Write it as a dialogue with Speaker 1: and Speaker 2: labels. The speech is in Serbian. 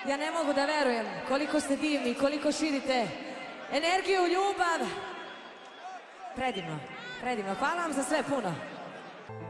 Speaker 1: Ja ne mogu da verujem koliko ste divni, koliko širite energiju, ljubav. Predivno, predivno. Hvala vam za sve puno.